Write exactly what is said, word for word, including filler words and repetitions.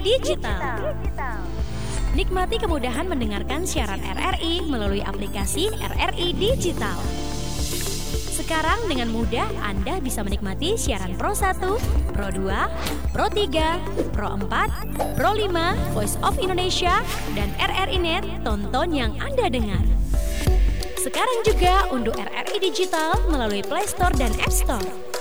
Digital. Nikmati kemudahan mendengarkan siaran R R I melalui aplikasi R R I Digital. Sekarang dengan mudah Anda bisa menikmati siaran Pro satu, Pro dua, Pro tiga, Pro empat, Pro lima, Voice of Indonesia, dan R R I Net, tonton yang Anda dengar. Sekarang juga unduh R R I Digital melalui Play Store dan App Store.